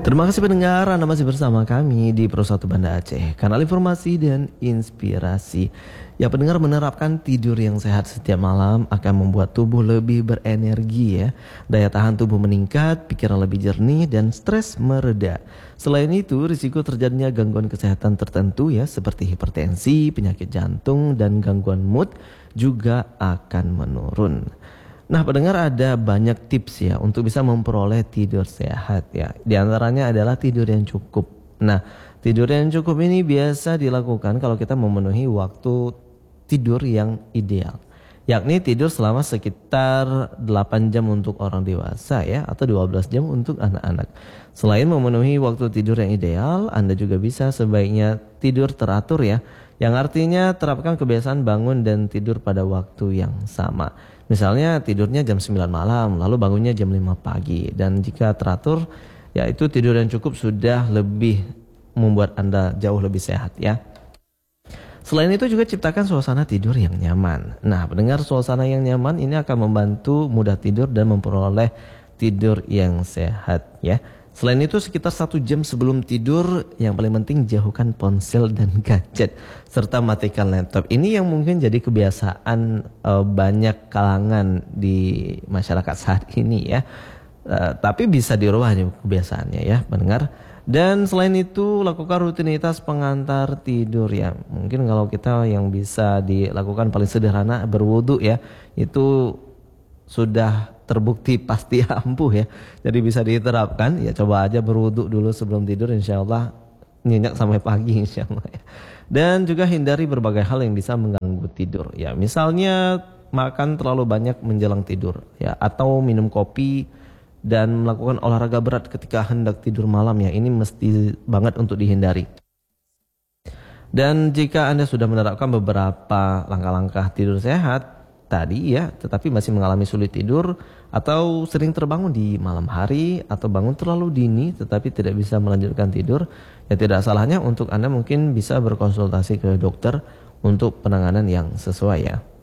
Terima kasih pendengar, Anda masih bersama kami di Pro 1 Banda Aceh, kanal informasi dan inspirasi. Ya, pendengar, menerapkan tidur yang sehat setiap malam akan membuat tubuh lebih berenergi ya. Daya tahan tubuh meningkat, pikiran lebih jernih dan stres mereda. Selain itu, risiko terjadinya gangguan kesehatan tertentu ya seperti hipertensi, penyakit jantung dan gangguan mood juga akan menurun. Nah, pendengar, ada banyak tips ya untuk bisa memperoleh tidur sehat ya. Di antaranya adalah tidur yang cukup. Nah, tidur yang cukup ini biasa dilakukan kalau kita memenuhi waktu tidur yang ideal. Yakni tidur selama sekitar 8 jam untuk orang dewasa ya, atau 12 jam untuk anak-anak. Selain memenuhi waktu tidur yang ideal, Anda juga bisa sebaiknya tidur teratur ya. Yang artinya terapkan kebiasaan bangun dan tidur pada waktu yang sama. Misalnya tidurnya jam 9 malam, lalu bangunnya jam 5 pagi. Dan jika teratur, yaitu tidur yang cukup sudah lebih membuat Anda jauh lebih sehat ya. Selain itu juga ciptakan suasana tidur yang nyaman. Nah, pendengar, suasana yang nyaman ini akan membantu mudah tidur dan memperoleh tidur yang sehat ya. Selain itu, sekitar 1 jam sebelum tidur, yang paling penting jauhkan ponsel dan gadget serta matikan laptop. Ini yang mungkin jadi kebiasaan banyak kalangan di masyarakat saat ini ya. Tapi bisa dirubah kebiasaannya ya, pendengar. Dan selain itu, lakukan rutinitas pengantar tidur ya. Mungkin kalau kita yang bisa dilakukan paling sederhana berwudu ya, itu sudah terbukti pasti ampuh ya. Jadi bisa diterapkan ya, coba aja berwudu dulu sebelum tidur, insya Allah nyenyak sampai pagi insya Allah ya. Dan juga hindari berbagai hal yang bisa mengganggu tidur ya. Misalnya makan terlalu banyak menjelang tidur ya, atau minum kopi dan melakukan olahraga berat ketika hendak tidur malam ya. Ini mesti banget untuk dihindari. Dan jika Anda sudah menerapkan beberapa langkah-langkah tidur sehat tadi ya, tetapi masih mengalami sulit tidur atau sering terbangun di malam hari atau bangun terlalu dini tetapi tidak bisa melanjutkan tidur, ya tidak salahnya untuk Anda mungkin bisa berkonsultasi ke dokter untuk penanganan yang sesuai ya.